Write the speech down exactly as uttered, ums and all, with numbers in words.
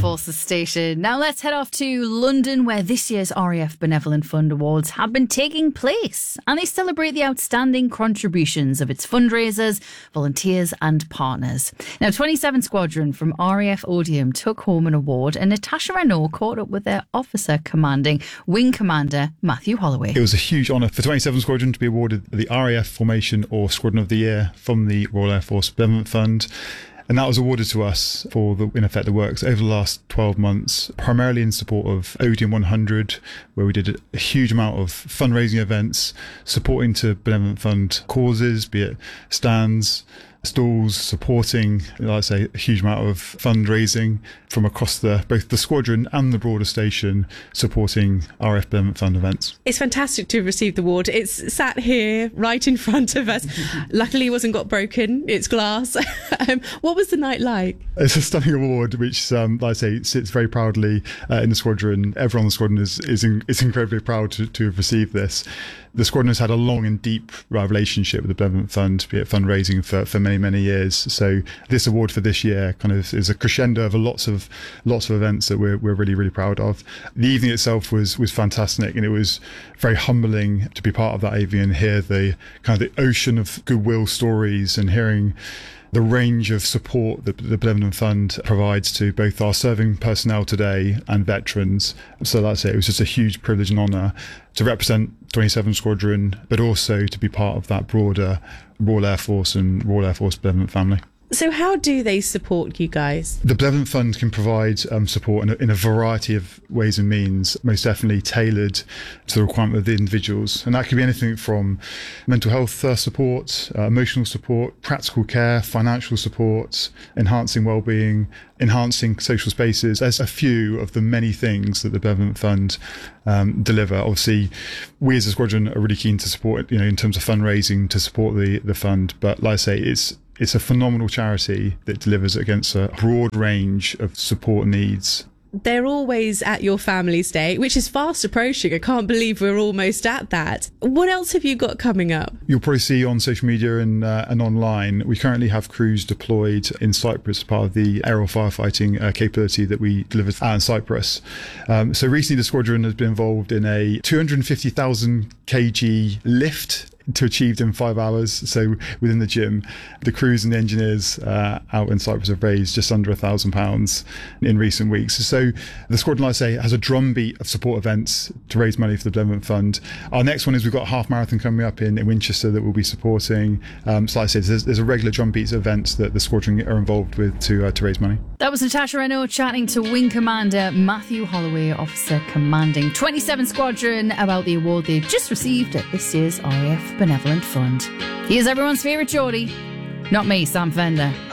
Forces station. Now let's head off to London, where this year's R A F Benevolent Fund Awards have been taking place, and they celebrate the outstanding contributions of its fundraisers, volunteers and partners. Now, twenty-seven Squadron from R A F Odium took home an award, and Natasha Renault caught up with their officer commanding Wing Commander Matthew Holloway. It was a huge honour for twenty-seven Squadron to be awarded the R A F Formation or Squadron of the Year from the Royal Air Force Benevolent Fund. And that was awarded to us for, the, in effect, the works over the last twelve months, primarily in support of Odium one hundred, where we did a huge amount of fundraising events, supporting to Benevolent Fund causes, be it stands, stalls, supporting, like I say, a huge amount of fundraising from across the both the squadron and the broader station, supporting R A F Benevolent Fund events. It's fantastic to have received the award. It's sat here right in front of us. Luckily, it wasn't got broken. It's glass. um, what was the night like? It's a stunning award, which, um, like I say, sits very proudly uh, in the squadron. Everyone in the squadron is is, in, is incredibly proud to, to have received this. The squadron has had a long and deep relationship with the Benevolent Fund, be it fundraising for, for many, many years. So this award for this year kind of is a crescendo of lots of lots of events that we're we're really, really proud of. The evening itself was was fantastic, and it was very humbling to be part of that evening and hear the kind of the ocean of goodwill stories and hearing the range of support that the Benevolent Fund provides to both our serving personnel today and veterans. So that's it. It was just a huge privilege and honour to represent twenty-seven Squadron, but also to be part of that broader Royal Air Force and Royal Air Force Benevolent family. So how do they support you guys? The Benevolent Fund can provide um, support in a, in a variety of ways and means, most definitely tailored to the requirement of the individuals. And that could be anything from mental health uh, support, uh, emotional support, practical care, financial support, enhancing wellbeing, enhancing social spaces. There's a few of the many things that the Benevolent Fund um, deliver. Obviously, we as a squadron are really keen to support, you know, in terms of fundraising to support the, the fund. But like I say, it's It's a phenomenal charity that delivers against a broad range of support needs. They're always at your family's day, which is fast approaching. I can't believe we're almost at that. What else have you got coming up? You'll probably see on social media and, uh, and online, we currently have crews deployed in Cyprus as part of the aerial firefighting uh, capability that we delivered out in Cyprus. Um, so recently the squadron has been involved in a two hundred fifty thousand kilogram lift to achieved in five hours. So within the gym, the crews and the engineers uh, out in Cyprus have raised just under a thousand pounds in recent weeks. So the squadron, like I say, has a drumbeat of support events to raise money for the Benevolent Fund. Our next one is we've got a half marathon coming up in, in Winchester that we'll be supporting. Um, so like I said, there's, there's a regular drumbeat of events that the squadron are involved with to uh, to raise money. That was Natasha Renault chatting to Wing Commander Matthew Holloway, officer commanding twenty-seven Squadron, about the award they've just received at this year's R A F Benevolent Fund. He is everyone's favourite Geordie. Not me, Sam Fender.